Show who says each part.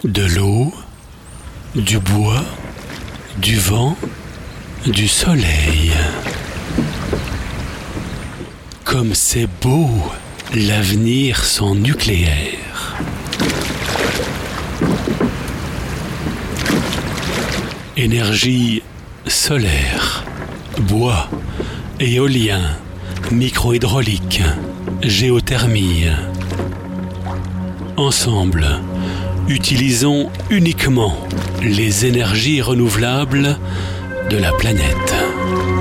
Speaker 1: De l'eau, du bois, du vent, du soleil. Comme c'est beau, l'avenir sans nucléaire. Énergie solaire, bois, éolien, micro-hydraulique, géothermie. Ensemble, utilisons uniquement les énergies renouvelables de la planète.